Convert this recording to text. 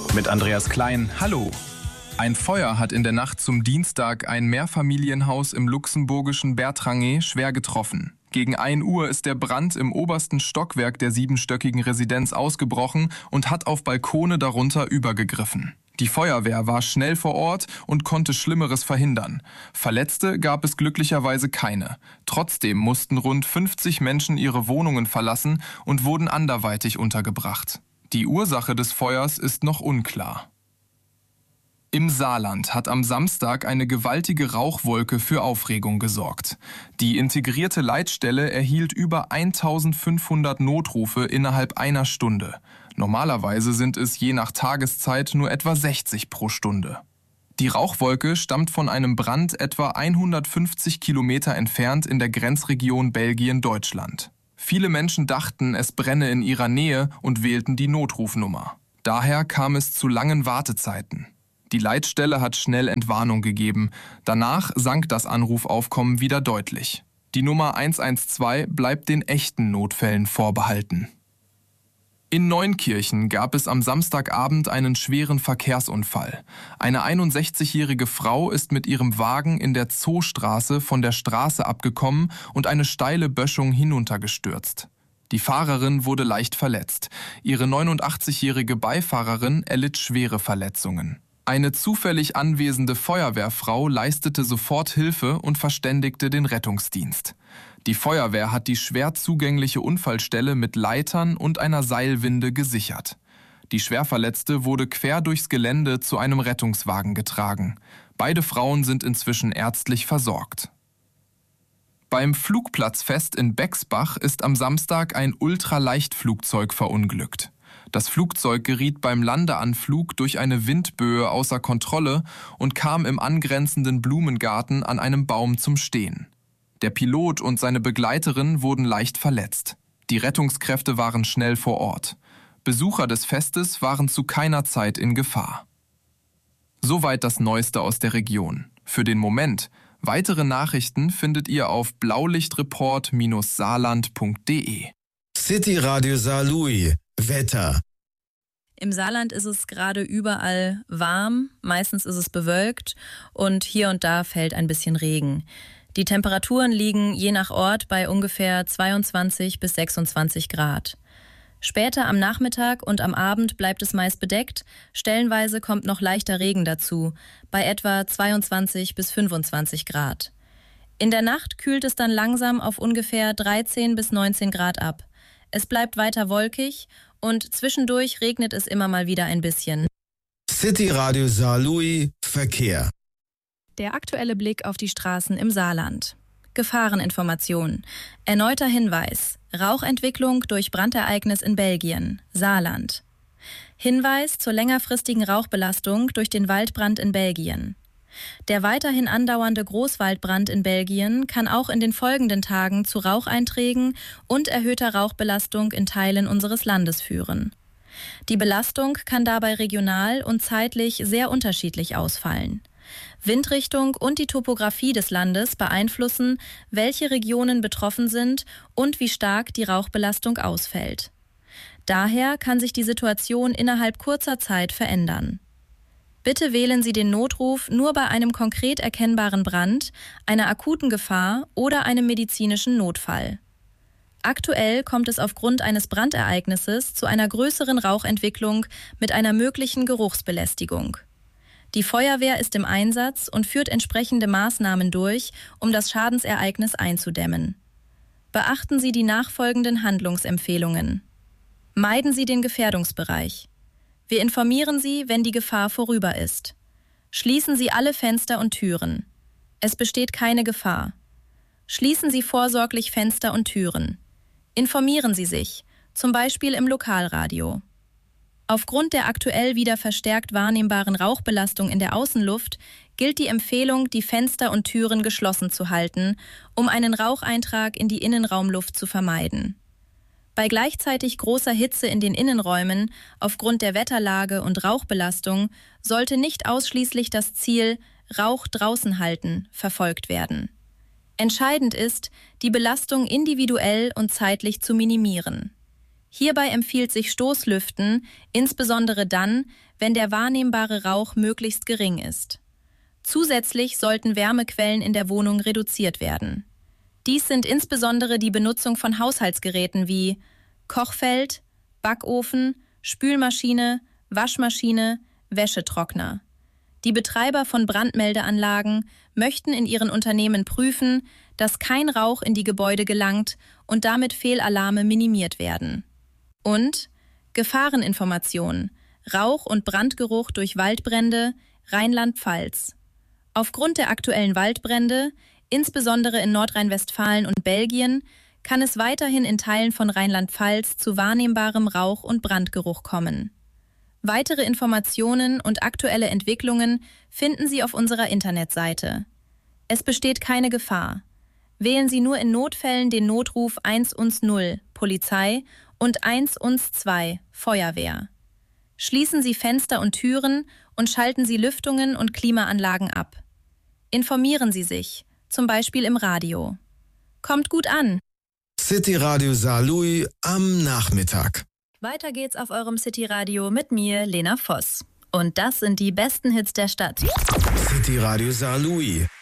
Mit Andreas Klein. Hallo. Ein Feuer hat in der Nacht zum Dienstag ein Mehrfamilienhaus im luxemburgischen Bertrange schwer getroffen. Gegen 1 Uhr ist der Brand im obersten Stockwerk der 7-stöckigen Residenz ausgebrochen und hat auf Balkone darunter übergegriffen. Die Feuerwehr war schnell vor Ort und konnte Schlimmeres verhindern. Verletzte gab es glücklicherweise keine. Trotzdem mussten rund 50 Menschen ihre Wohnungen verlassen und wurden anderweitig untergebracht. Die Ursache des Feuers ist noch unklar. Im Saarland hat am Samstag eine gewaltige Rauchwolke für Aufregung gesorgt. Die integrierte Leitstelle erhielt über 1500 Notrufe innerhalb einer Stunde. Normalerweise sind es je nach Tageszeit nur etwa 60 pro Stunde. Die Rauchwolke stammt von einem Brand etwa 150 Kilometer entfernt in der Grenzregion Belgien-Deutschland. Viele Menschen dachten, es brenne in ihrer Nähe und wählten die Notrufnummer. Daher kam es zu langen Wartezeiten. Die Leitstelle hat schnell Entwarnung gegeben. Danach sank das Anrufaufkommen wieder deutlich. Die Nummer 112 bleibt den echten Notfällen vorbehalten. In Neunkirchen gab es am Samstagabend einen schweren Verkehrsunfall. Eine 61-jährige Frau ist mit ihrem Wagen in der Zoostraße von der Straße abgekommen und eine steile Böschung hinuntergestürzt. Die Fahrerin wurde leicht verletzt. Ihre 89-jährige Beifahrerin erlitt schwere Verletzungen. Eine zufällig anwesende Feuerwehrfrau leistete sofort Hilfe und verständigte den Rettungsdienst. Die Feuerwehr hat die schwer zugängliche Unfallstelle mit Leitern und einer Seilwinde gesichert. Die Schwerverletzte wurde quer durchs Gelände zu einem Rettungswagen getragen. Beide Frauen sind inzwischen ärztlich versorgt. Beim Flugplatzfest in Bexbach ist am Samstag ein Ultraleichtflugzeug verunglückt. Das Flugzeug geriet beim Landeanflug durch eine Windböe außer Kontrolle und kam im angrenzenden Blumengarten an einem Baum zum Stehen. Der Pilot und seine Begleiterin wurden leicht verletzt. Die Rettungskräfte waren schnell vor Ort. Besucher des Festes waren zu keiner Zeit in Gefahr. Soweit das Neueste aus der Region. Für den Moment. Weitere Nachrichten findet ihr auf blaulichtreport-saarland.de. City Radio Saarlouis. Wetter. Im Saarland ist es gerade überall warm, meistens ist es bewölkt und hier und da fällt ein bisschen Regen. Die Temperaturen liegen je nach Ort bei ungefähr 22 bis 26 Grad. Später am Nachmittag und am Abend bleibt es meist bedeckt, stellenweise kommt noch leichter Regen dazu, bei etwa 22 bis 25 Grad. In der Nacht kühlt es dann langsam auf ungefähr 13 bis 19 Grad ab. Es bleibt weiter wolkig und zwischendurch regnet es immer mal wieder ein bisschen. City Radio Saarlouis Verkehr. Der aktuelle Blick auf die Straßen im Saarland. Gefahreninformation. Erneuter Hinweis. Rauchentwicklung durch Brandereignis in Belgien. Saarland. Hinweis zur längerfristigen Rauchbelastung durch den Waldbrand in Belgien. Der weiterhin andauernde Großwaldbrand in Belgien kann auch in den folgenden Tagen zu Raucheinträgen und erhöhter Rauchbelastung in Teilen unseres Landes führen. Die Belastung kann dabei regional und zeitlich sehr unterschiedlich ausfallen. Windrichtung und die Topografie des Landes beeinflussen, welche Regionen betroffen sind und wie stark die Rauchbelastung ausfällt. Daher kann sich die Situation innerhalb kurzer Zeit verändern. Bitte wählen Sie den Notruf nur bei einem konkret erkennbaren Brand, einer akuten Gefahr oder einem medizinischen Notfall. Aktuell kommt es aufgrund eines Brandereignisses zu einer größeren Rauchentwicklung mit einer möglichen Geruchsbelästigung. Die Feuerwehr ist im Einsatz und führt entsprechende Maßnahmen durch, um das Schadensereignis einzudämmen. Beachten Sie die nachfolgenden Handlungsempfehlungen. Meiden Sie den Gefährdungsbereich. Wir informieren Sie, wenn die Gefahr vorüber ist. Schließen Sie alle Fenster und Türen. Es besteht keine Gefahr. Schließen Sie vorsorglich Fenster und Türen. Informieren Sie sich, zum Beispiel im Lokalradio. Aufgrund der aktuell wieder verstärkt wahrnehmbaren Rauchbelastung in der Außenluft gilt die Empfehlung, die Fenster und Türen geschlossen zu halten, um einen Raucheintrag in die Innenraumluft zu vermeiden. Bei gleichzeitig großer Hitze in den Innenräumen aufgrund der Wetterlage und Rauchbelastung sollte nicht ausschließlich das Ziel Rauch draußen halten verfolgt werden. Entscheidend ist, die Belastung individuell und zeitlich zu minimieren. Hierbei empfiehlt sich Stoßlüften, insbesondere dann, wenn der wahrnehmbare Rauch möglichst gering ist. Zusätzlich sollten Wärmequellen in der Wohnung reduziert werden. Dies sind insbesondere die Benutzung von Haushaltsgeräten wie Kochfeld, Backofen, Spülmaschine, Waschmaschine, Wäschetrockner. Die Betreiber von Brandmeldeanlagen möchten in ihren Unternehmen prüfen, dass kein Rauch in die Gebäude gelangt und damit Fehlalarme minimiert werden. Und Gefahreninformation, Rauch- und Brandgeruch durch Waldbrände, Rheinland-Pfalz. Aufgrund der aktuellen Waldbrände, insbesondere in Nordrhein-Westfalen und Belgien, kann es weiterhin in Teilen von Rheinland-Pfalz zu wahrnehmbarem Rauch- und Brandgeruch kommen. Weitere Informationen und aktuelle Entwicklungen finden Sie auf unserer Internetseite. Es besteht keine Gefahr. Wählen Sie nur in Notfällen den Notruf 110 Polizei und 112 Feuerwehr. Schließen Sie Fenster und Türen und schalten Sie Lüftungen und Klimaanlagen ab. Informieren Sie sich, zum Beispiel im Radio. Kommt gut an! City Radio Saarlouis am Nachmittag. Weiter geht's auf eurem City Radio mit mir, Lena Voss. Und das sind die besten Hits der Stadt. City Radio Saarlouis.